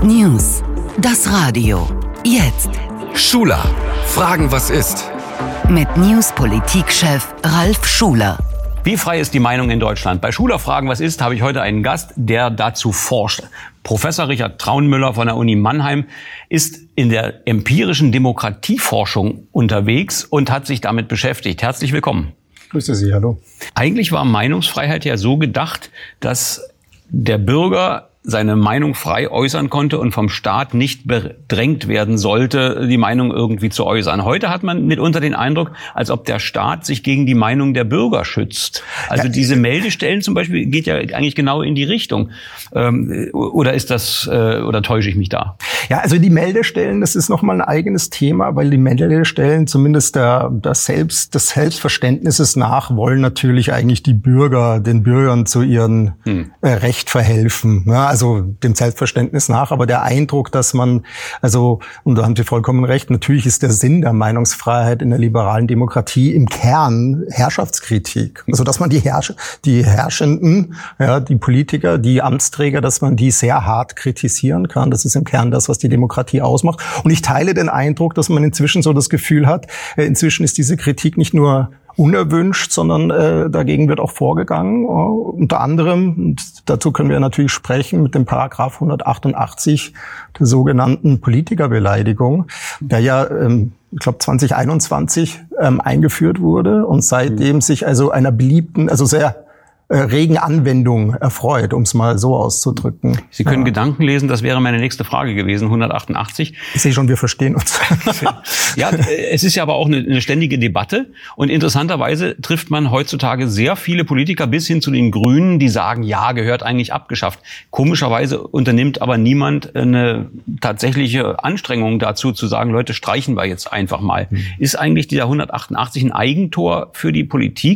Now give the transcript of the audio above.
News. Das Radio. Jetzt. Schuler. Fragen, was ist? Mit News-Politikchef Ralf Schuler. Wie frei ist die Meinung in Deutschland? Bei Schuler Fragen, was ist, habe ich heute einen Gast, der dazu forscht. Professor Richard Traunmüller von der Uni Mannheim ist in der empirischen Demokratieforschung unterwegs und hat sich damit beschäftigt. Herzlich willkommen. Grüße Sie, hallo. Eigentlich war Meinungsfreiheit ja so gedacht, dass der Bürger seine Meinung frei äußern konnte und vom Staat nicht bedrängt werden sollte, die Meinung irgendwie zu äußern. Heute hat man mitunter den Eindruck, als ob der Staat sich gegen die Meinung der Bürger schützt. Also diese Meldestellen zum Beispiel geht ja eigentlich genau in die Richtung. Oder ist das, oder täusche ich mich da? Ja, also die Meldestellen, das ist nochmal ein eigenes Thema, weil die Meldestellen zumindest des Selbstverständnisses nach wollen natürlich eigentlich den Bürgern zu ihrem Recht verhelfen. Ja, also dem Selbstverständnis nach, aber der Eindruck, dass man, und da haben Sie vollkommen recht, natürlich ist der Sinn der Meinungsfreiheit in der liberalen Demokratie im Kern Herrschaftskritik. Also dass man die Herrschenden, ja, die Politiker, die Amtsträger, dass man die sehr hart kritisieren kann. Das ist im Kern das, was die Demokratie ausmacht. Und ich teile den Eindruck, dass man inzwischen so das Gefühl hat, inzwischen ist diese Kritik nicht nur unerwünscht, sondern dagegen wird auch vorgegangen. Unter anderem, und dazu können wir natürlich sprechen, mit dem Paragraph 188 der sogenannten Politikerbeleidigung, der ja, ich glaube 2021 eingeführt wurde und seitdem sich also einer beliebten, also sehr regen Anwendung erfreut, um es mal so auszudrücken. Sie können Gedanken lesen, das wäre meine nächste Frage gewesen, 188. Ich sehe schon, wir verstehen uns. Ja, es ist ja aber auch eine ständige Debatte und interessanterweise trifft man heutzutage sehr viele Politiker bis hin zu den Grünen, die sagen, ja, gehört eigentlich abgeschafft. Komischerweise unternimmt aber niemand eine tatsächliche Anstrengung dazu, zu sagen, Leute, streichen wir jetzt einfach mal. Ist eigentlich dieser 188 ein Eigentor für die Politik?